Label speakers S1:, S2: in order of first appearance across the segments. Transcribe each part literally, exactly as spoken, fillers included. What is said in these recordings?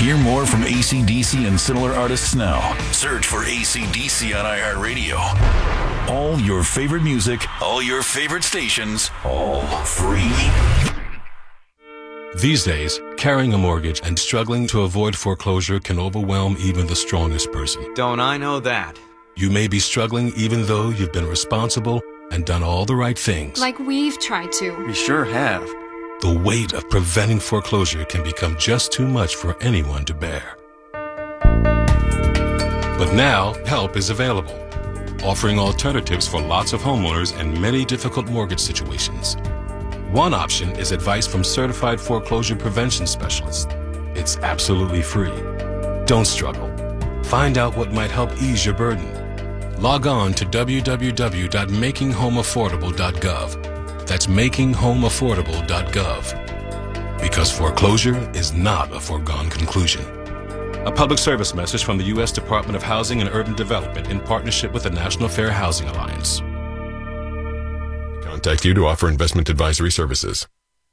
S1: Hear more from A C D C and similar artists now. Search for A C D C on iHeartRadio. All your favorite music, all your favorite stations, all free.
S2: These days, carrying a mortgage and struggling to avoid foreclosure can overwhelm even the strongest person.
S3: Don't I know that?
S2: You may be struggling even though you've been responsible and done all the right things.
S4: Like we've tried to.
S3: We sure have.
S2: The weight of preventing foreclosure can become just too much for anyone to bear. But now, help is available, offering alternatives for lots of homeowners in many difficult mortgage situations. One option is advice from certified foreclosure prevention specialists. It's absolutely free. Don't struggle. Find out what might help ease your burden. Log on to w w w dot making home affordable dot gov. That's making home affordable dot gov. Because foreclosure is not a foregone conclusion. A public service message from the U S Department of Housing and Urban Development in partnership with the National Fair Housing Alliance.
S5: Contact you to offer investment advisory services.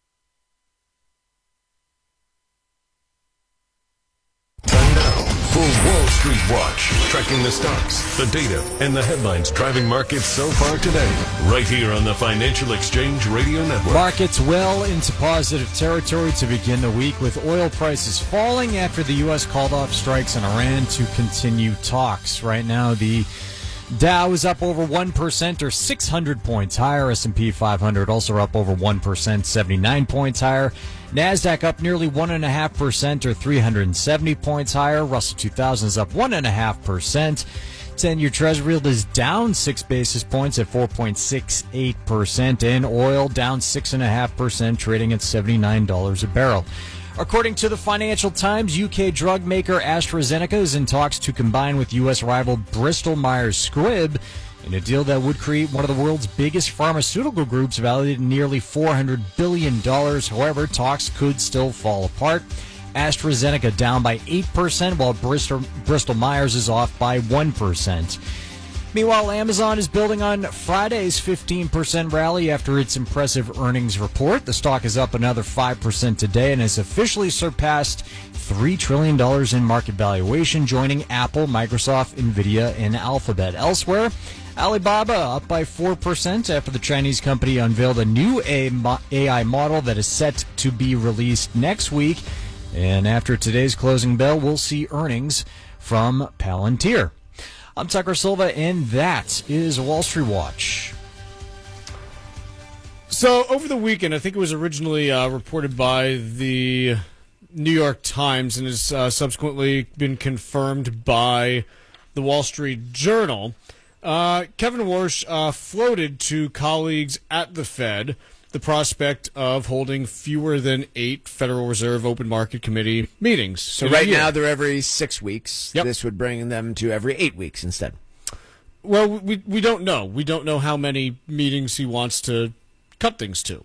S5: And now, for Wall Street Watch, tracking the stocks, the data, and the headlines driving markets so far today, right here on the Financial Exchange Radio Network.
S6: Markets well into positive territory to begin the week, with oil prices falling after the U S called off strikes in Iran to continue talks. Right now, the Dow is up over one percent or six hundred points higher. S and P five hundred also up over one percent, seventy-nine points higher. NASDAQ up nearly one point five percent or three hundred seventy points higher. Russell two thousand is up one point five percent. ten-year Treasury yield is down six basis points at four point six eight percent. And oil down six point five percent, trading at seventy-nine dollars a barrel. According to the Financial Times, U K drug maker AstraZeneca is in talks to combine with U S rival Bristol Myers Squibb in a deal that would create one of the world's biggest pharmaceutical groups, valued at nearly four hundred billion dollars. However, talks could still fall apart. AstraZeneca down by eight percent, while Bristol, Bristol Myers is off by one percent. Meanwhile, Amazon is building on Friday's fifteen percent rally after its impressive earnings report. The stock is up another five percent today and has officially surpassed three trillion dollars in market valuation, joining Apple, Microsoft, Nvidia, and Alphabet. Elsewhere, Alibaba up by four percent after the Chinese company unveiled a new A I model that is set to be released next week. And after today's closing bell, we'll see earnings from Palantir. I'm Tucker Silva, and that is Wall Street Watch.
S7: So, over the weekend, I think it was originally uh, reported by the New York Times and has uh, subsequently been confirmed by the Wall Street Journal. Uh, Kevin Warsh uh, floated to colleagues at the Fed the prospect of holding fewer than eight Federal Reserve Open Market Committee meetings.
S8: So right now they're every six weeks.
S7: Yep.
S8: This would bring them to every eight weeks instead.
S7: Well, we we don't know. We don't know how many meetings he wants to cut things to.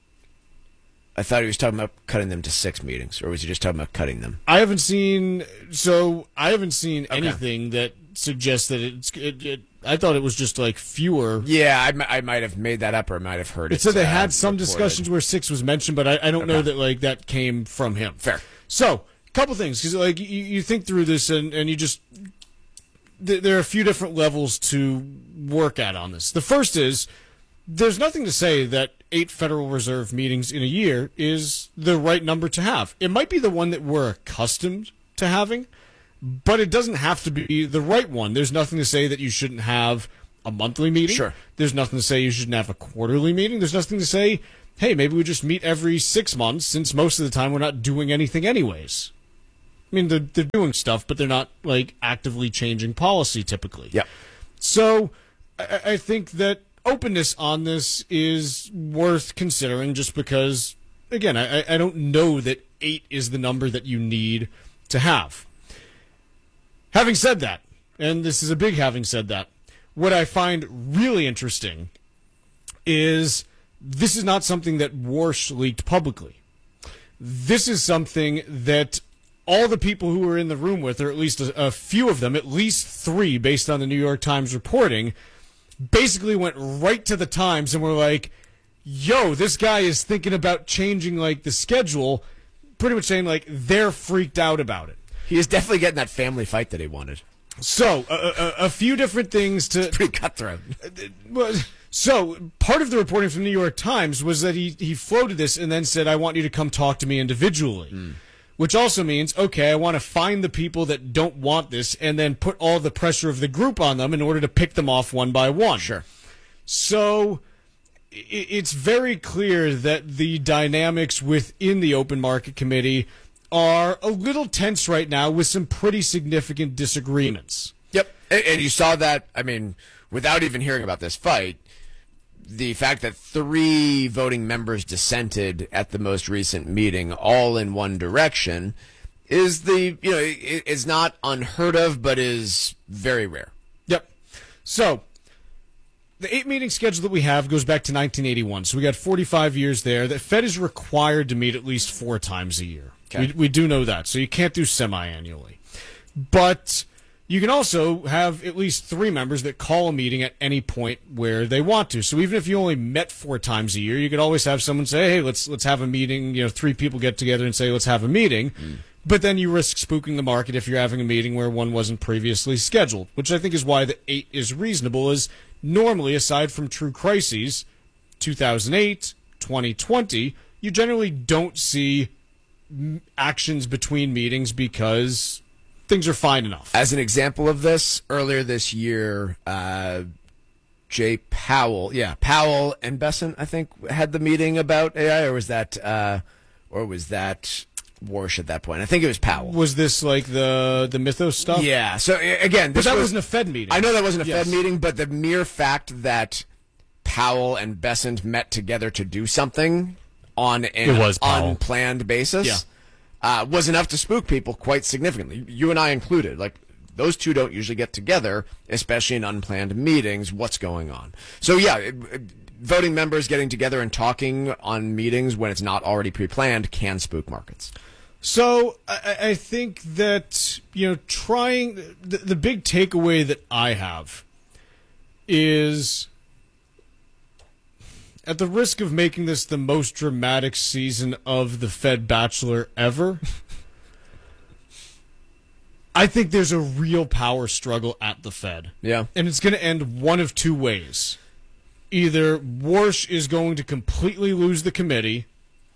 S8: I thought he was talking about cutting them to six meetings, or was he just talking about cutting them?
S7: I haven't seen. So I haven't seen
S8: Okay.
S7: anything that suggests that it's. It, it, I thought it was just like fewer.
S8: Yeah, I, m- I might have made that up, or I might have heard it.
S7: It said they
S8: uh,
S7: had some
S8: reported.
S7: discussions where six was mentioned, but I, I don't
S8: Okay.
S7: know that like that came from him.
S8: Fair.
S7: So, a couple things, because like you, you think through this, and, and you just th- there are a few different levels to work at on this. The first is there's nothing to say that eight Federal Reserve meetings in a year is the right number to have. It might be the one that we're accustomed to having, but it doesn't have to be the right one. There's nothing to say that you shouldn't have a monthly meeting.
S8: Sure.
S7: There's nothing to say you shouldn't have a quarterly meeting. There's nothing to say, hey, maybe we just meet every six months since most of the time we're not doing anything anyways. I mean, they're, they're doing stuff, but they're not, like, actively changing policy typically.
S8: Yeah.
S7: So I, I think that openness on this is worth considering just because, again, I, I don't know that eight is the number that you need to have. Having said that, and this is a big having said that, what I find really interesting is this is not something that Warsh leaked publicly. This is something that all the people who were in the room with, or at least a, a few of them, at least three based on the New York Times reporting, basically went right to the Times and were like, yo, this guy is thinking about changing like the schedule. pretty much saying, like, they're freaked out about it.
S8: He is definitely getting that family fight that he wanted.
S7: So, uh, a, a few different things to...
S8: Pretty cutthroat.
S7: Well, so, part of the reporting from the New York Times was that he, he floated this and then said, I want you to come talk to me individually. Mm. Which also means, okay, I want to find the people that don't want this and then put all the pressure of the group on them in order to pick them off one by one.
S8: Sure.
S7: So, it's very clear that the dynamics within the Open Market Committee are a little tense right now with some pretty significant disagreements.
S8: Yep. And, and you saw that, I mean, without even hearing about this fight, the fact that three voting members dissented at the most recent meeting, all in one direction, is the, you know, it, it's not unheard of, but is very rare.
S7: Yep. So, the eight meeting schedule that we have goes back to nineteen eighty-one. So we got forty-five years there. The Fed is required to meet at least four times a year.
S8: Okay.
S7: We, we do know that. So you can't do semi-annually. But you can also have at least three members that call a meeting at any point where they want to. So even if you only met four times a year, you could always have someone say, hey, let's let's have a meeting. You know, three people get together and say, let's have a meeting. Mm. But then you risk spooking the market if you're having a meeting where one wasn't previously scheduled, which I think is why the eight is reasonable, is normally, aside from true crises, two thousand eight, twenty twenty, you generally don't see actions between meetings because things are fine enough.
S8: As an example of this, earlier this year, uh, Jay Powell, yeah, Powell and Bessent, I think, had the meeting about A I, or was that, uh, or was that Warsh at that point? I think it was Powell.
S7: Was this like the the Mythos stuff?
S8: Yeah. So again,
S7: but
S8: this
S7: that
S8: was,
S7: wasn't a Fed meeting.
S8: I know that wasn't a
S7: yes.
S8: Fed meeting, but the mere fact that Powell and Bessent met together to do something on an unplanned basis
S7: yeah.
S8: uh, was enough to spook people quite significantly. You and I included. Like, those two don't usually get together, especially in unplanned meetings. What's going on? So yeah, it, it, voting members getting together and talking on meetings when it's not already pre-planned can spook markets.
S7: So I, I think that, you know, trying the, the big takeaway that I have is, at the risk of making this the most dramatic season of the Fed Bachelor ever, I think there's a real power struggle at the Fed.
S8: Yeah.
S7: And it's going to end one of two ways. Either Warsh is going to completely lose the committee,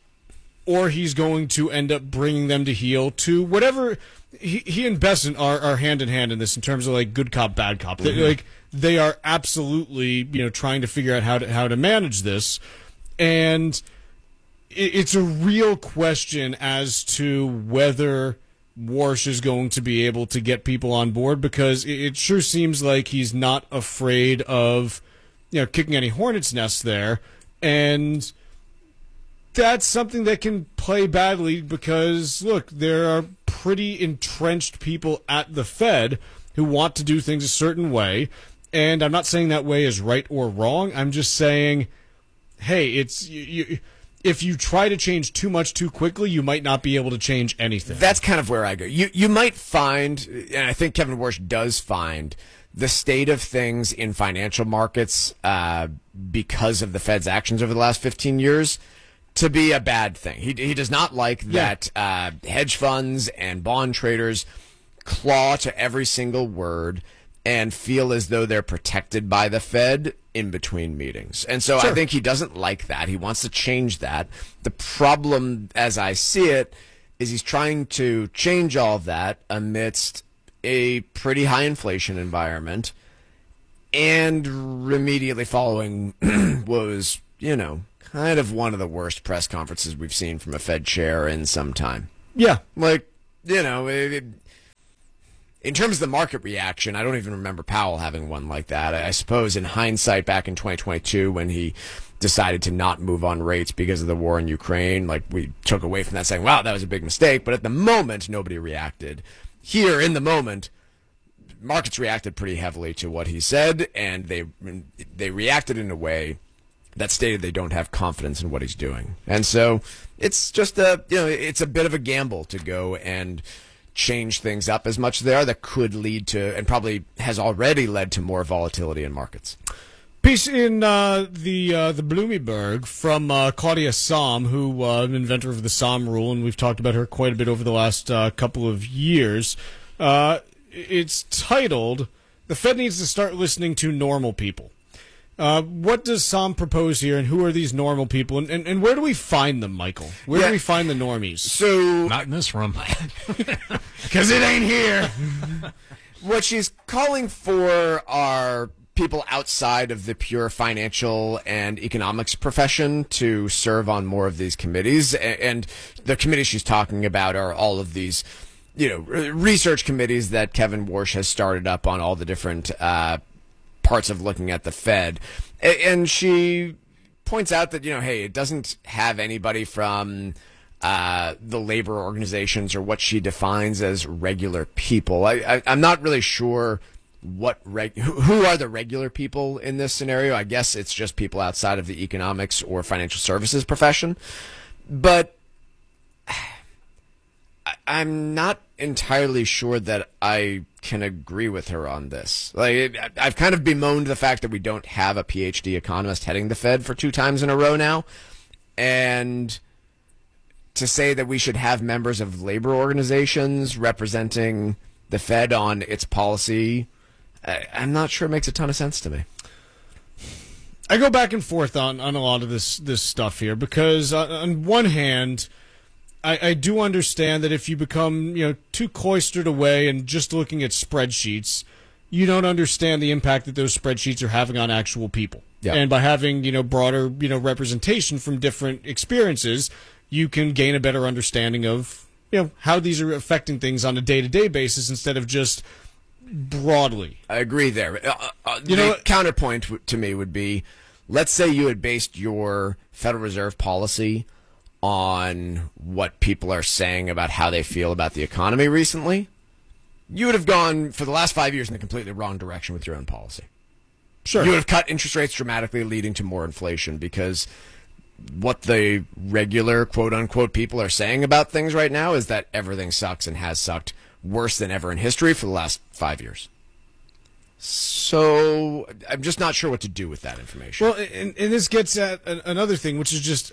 S7: or he's going to end up bringing them to heel to whatever. He, he and Bessent are, are hand in hand in this in terms of like good cop, bad cop. Mm-hmm. They, like they are absolutely, you know, trying to figure out how to how to manage this, and it, it's a real question as to whether Warsh is going to be able to get people on board, because it, it sure seems like he's not afraid of, you know, kicking any hornet's nests there, and that's something that can play badly because, look, there are pretty entrenched people at the Fed who want to do things a certain way, and I'm not saying that way is right or wrong. I'm just saying, hey, it's you, you, if you try to change too much too quickly, you might not be able to change anything.
S8: That's kind of where I go. You you might find, and I think Kevin Warsh does find, the state of things in financial markets uh, because of the Fed's actions over the last fifteen years to be a bad thing. He he does not like
S7: Yeah.
S8: that uh, hedge funds and bond traders claw to every single word and feel as though they're protected by the Fed in between meetings. And so
S7: Sure.
S8: I think he doesn't like that. He wants to change that. The problem, as I see it, is he's trying to change all of that amidst a pretty high inflation environment, and immediately following was, you know, kind of one of the worst press conferences we've seen from a Fed chair in some time.
S7: Yeah.
S8: Like, you know, it, it, in terms of the market reaction, I don't even remember Powell having one like that. I, I suppose in hindsight, back in twenty twenty-two, when he decided to not move on rates because of the war in Ukraine, like, we took away from that saying, wow, that was a big mistake. But at the moment, nobody reacted. Here, in the moment, markets reacted pretty heavily to what he said, and they they reacted in a way that stated they don't have confidence in what he's doing. And so it's just a, you know, it's a bit of a gamble to go and change things up as much as they are. That could lead to, and probably has already led to, more volatility in markets.
S7: Piece in uh, the uh, the Bloomberg from uh, Claudia Sahm, who uh, an inventor of the Sahm rule, and we've talked about her quite a bit over the last uh, couple of years. Uh, it's titled, "The Fed Needs to Start Listening to Normal People." Uh, what does Sahm propose here, and who are these normal people, and, and, and where do we find them, Michael? Where
S8: Yeah.
S7: do we find the normies?
S8: So,
S6: Not in this room.
S7: Because it ain't here.
S8: what she's calling for are people outside of the pure financial and economics profession to serve on more of these committees. A- And the committees she's talking about are all of these, you know, re- research committees that Kevin Warsh has started up on all the different uh, parts of looking at the Fed. A- And she points out that, you know, hey, it doesn't have anybody from uh, the labor organizations or what she defines as regular people. I, I, I'm not really sure what reg- who who are the regular people in this scenario. I guess it's just people outside of the economics or financial services profession. But I, I'm not entirely sure that I can agree with her on this. Like, I- I've kind of bemoaned the fact that we don't have a P H D economist heading the Fed for two times in a row now. And to say that we should have members of labor organizations representing the Fed on its policy, I, I'm not sure it makes a ton of sense to me.
S7: I go back and forth on, on a lot of this this stuff here because on, on one hand, I, I do understand that if you become you know too cloistered away and just looking at spreadsheets, you don't understand the impact that those spreadsheets are having on actual people.
S8: Yeah.
S7: And by having you know broader you know representation from different experiences, you can gain a better understanding of you know how these are affecting things on a day to day basis instead of just broadly.
S8: I agree there. Uh, uh,
S7: You
S8: the
S7: know-
S8: counterpoint w- to me would be, let's say you had based your Federal Reserve policy on what people are saying about how they feel about the economy recently. You would have gone for the last five years in the completely wrong direction with your own policy.
S7: Sure.
S8: You would have cut interest rates dramatically, leading to more inflation, because what the regular quote-unquote people are saying about things right now is that everything sucks and has sucked worse than ever in history for the last five years. So I'm just not sure what to do with that information.
S7: Well, and, and this gets at an- another thing, which is just,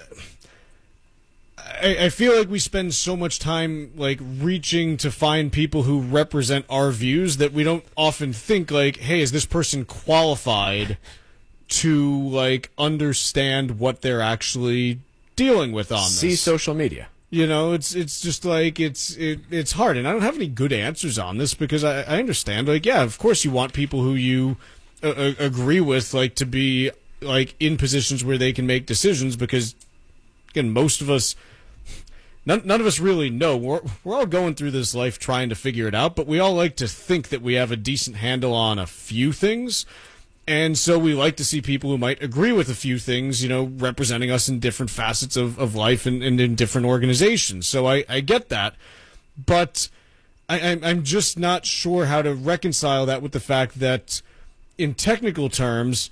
S7: I, I feel like we spend so much time like reaching to find people who represent our views that we don't often think like, hey, is this person qualified to like understand what they're actually dealing with on
S8: See
S7: this?
S8: social media.
S7: You know, it's it's just like it's it, it's hard, and I don't have any good answers on this because I, I understand. Like, yeah, of course, you want people who you uh, uh, agree with, like, to be like in positions where they can make decisions. Because again, most of us, none none of us really know. We're we're all going through this life trying to figure it out, but we all like to think that we have a decent handle on a few things. And so we like to see people who might agree with a few things, you know, representing us in different facets of, of life and, and in different organizations. So I, I get that. But I, I'm, I'm just not sure how to reconcile that with the fact that, in technical terms,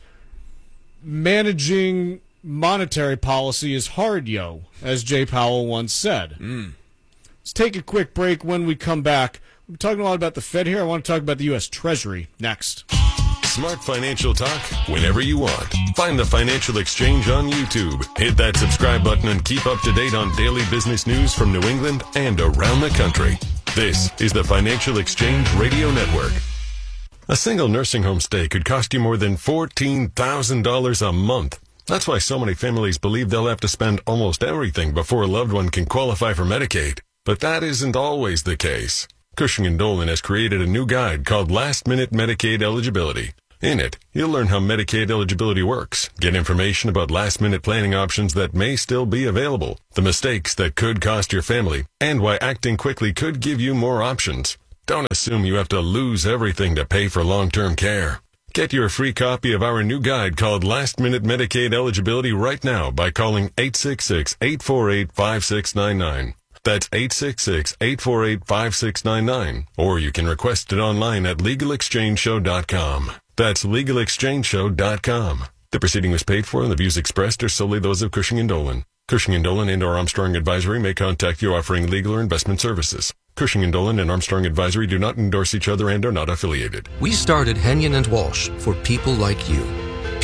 S7: managing monetary policy is hard, yo, as Jay Powell once said.
S8: Mm.
S7: Let's take a quick break. When we come back, we're talking a lot about the Fed here. I want to talk about the U S Treasury next.
S5: Smart financial talk whenever you want. Find the Financial Exchange on YouTube. Hit that subscribe button and keep up to date on daily business news from New England and around the country. This is the Financial Exchange Radio Network. A single nursing home stay could cost you more than fourteen thousand dollars a month. That's why so many families believe they'll have to spend almost everything before a loved one can qualify for Medicaid. But that isn't always the case. Cushing and Dolan has created a new guide called Last Minute Medicaid Eligibility. In it, you'll learn how Medicaid eligibility works, get information about last-minute planning options that may still be available, the mistakes that could cost your family, and why acting quickly could give you more options. Don't assume you have to lose everything to pay for long-term care. Get your free copy of our new guide called Last Minute Medicaid Eligibility right now by calling eight six six, eight four eight, five six nine nine. That's eight six six, eight four eight, five six nine nine. Or you can request it online at legal exchange show dot com. That's legal exchange show dot com. The proceeding was paid for and the views expressed are solely those of Cushing and Dolan. Cushing and Dolan and or Armstrong Advisory may contact you offering legal or investment services. Cushing and Dolan and Armstrong Advisory do not endorse each other and are not affiliated.
S3: We started Henyon and Walsh for people like you.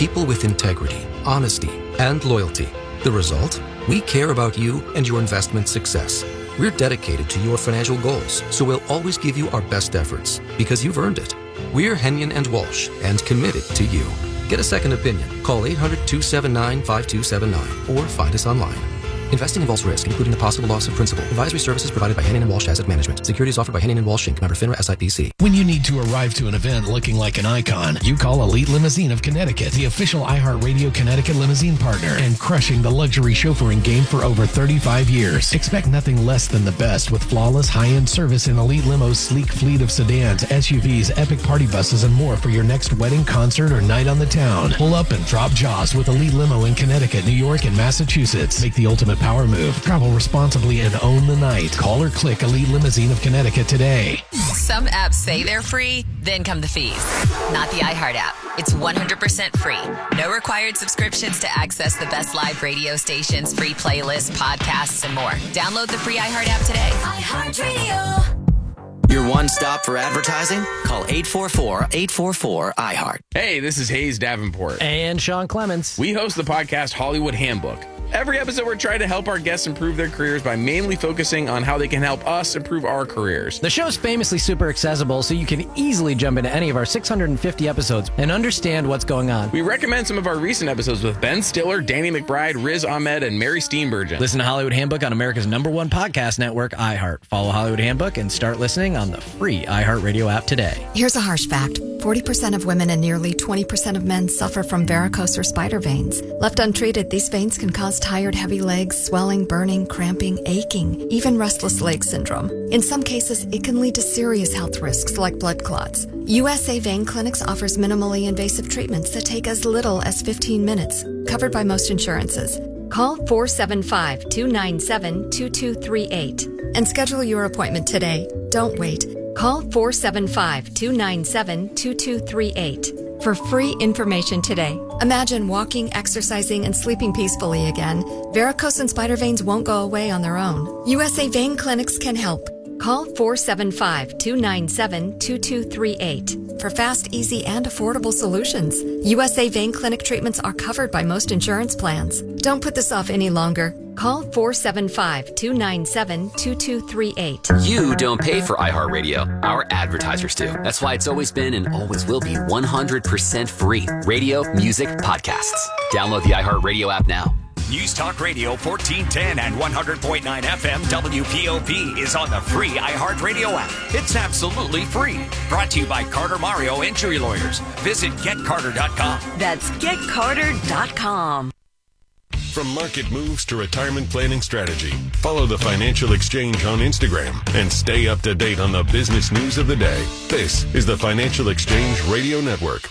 S3: People with integrity, honesty, and loyalty. The result? We care about you and your investment success. We're dedicated to your financial goals, so we'll always give you our best efforts because you've earned it. We're Hennion and Walsh and committed to you. Get a second opinion. Call eight hundred, two seven nine, five two seven nine or find us online. Investing involves risk, including the possible loss of principal. Advisory services provided by Hennion and Walsh Asset Management. Securities offered by Hennion and Walsh Incorporated. Member FINRA S I P C.
S4: When you need to arrive to an event looking like an icon, you call Elite Limousine of Connecticut, the official iHeartRadio Connecticut limousine partner, and crushing the luxury chauffeuring game for over thirty-five years. Expect nothing less than the best with flawless high-end service in Elite Limo's sleek fleet of sedans, S U Vs, epic party buses, and more for your next wedding, concert, or night on the town. Pull up and drop jaws with Elite Limo in Connecticut, New York, and Massachusetts. Make the ultimate power move. Travel responsibly and own the night. Call or click Elite Limousine of Connecticut today.
S9: Some apps say they're free, then come the fees. Not the iHeart app. It's one hundred percent free. No required subscriptions to access the best live radio stations, free playlists, podcasts, and more. Download the free iHeart app today.
S10: iHeartRadio. Your one stop for advertising? Call eight four four, eight four four, iHeart.
S11: Hey, this is Hayes Davenport.
S12: And Sean Clements.
S11: We host the podcast Hollywood Handbook. Every episode, we're trying to help our guests improve their careers by mainly focusing on how they can help us improve our careers.
S12: The show's famously super accessible, so you can easily jump into any of our six hundred fifty episodes and understand what's going on.
S11: We recommend some of our recent episodes with Ben Stiller, Danny McBride, Riz Ahmed, and Mary Steenburgen.
S12: Listen to Hollywood Handbook on America's number one podcast network, iHeart. Follow Hollywood Handbook and start listening on the free iHeartRadio app today.
S13: Here's a harsh fact. forty percent of women and nearly twenty percent of men suffer from varicose or spider veins. Left untreated, these veins can cause tired, heavy legs, swelling, burning, cramping, aching, even restless leg syndrome. In some cases, it can lead to serious health risks like blood clots. U S A Vein Clinics offers minimally invasive treatments that take as little as fifteen minutes, covered by most insurances. Call four seven five, two nine seven, two two three eight and schedule your appointment today. Don't wait. Call four seven five, two nine seven, two two three eight for free information today. Imagine walking, exercising, and sleeping peacefully again. Varicose and spider veins won't go away on their own. U S A Vein Clinics can help. Call four seven five, two nine seven, two two three eight for fast, easy, and affordable solutions. U S A Vein Clinic treatments are covered by most insurance plans. Don't put this off any longer. Call four seven five, two nine seven, two two three eight.
S10: You don't pay for iHeartRadio. Our advertisers do. That's why it's always been and always will be one hundred percent free. Radio, music, podcasts. Download the iHeartRadio app now.
S14: News Talk Radio fourteen ten and one hundred point nine F M W P O P is on the free iHeartRadio app. It's absolutely free. Brought to you by Carter Mario Injury Lawyers. Visit get carter dot com.
S9: That's get carter dot com.
S5: From market moves to retirement planning strategy, follow the Financial Exchange on Instagram and stay up to date on the business news of the day. This is the Financial Exchange Radio Network.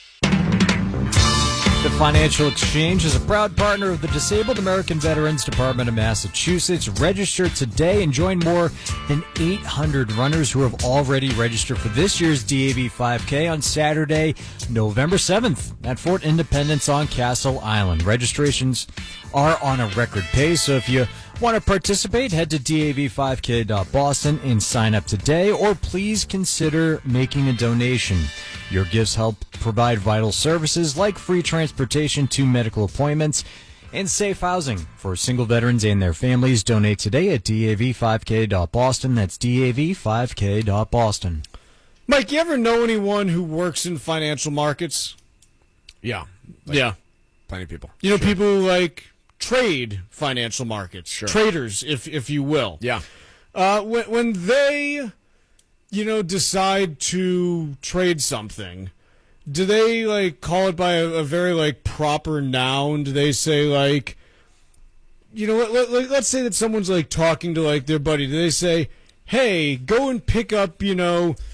S6: The Financial Exchange is a proud partner of the Disabled American Veterans Department of Massachusetts. Register today and join more than eight hundred runners who have already registered for this year's D A V five K on Saturday, November seventh at Fort Independence on Castle Island. Registrations are on a record pace, so if you want to participate, head to D A V five K dot boston and sign up today, or please consider making a donation. Your gifts help provide vital services like free transportation to medical appointments and safe housing for single veterans and their families. Donate today at D A V five K dot boston. That's D A V five K dot boston.
S7: Mike, you ever know anyone who works in financial markets?
S8: Yeah. Like
S7: yeah.
S8: Plenty of people.
S7: You know,
S8: Sure.
S7: people who, like, trade financial markets.
S8: Sure.
S7: Traders, if if you will.
S8: Yeah.
S7: Uh, when, when they, you know, decide to trade something, do they, like, call it by a, a very, like, proper noun? Do they say, like, you know, let, let, let's say that someone's, like, talking to, like, their buddy. Do they say, hey, go and pick up, you know,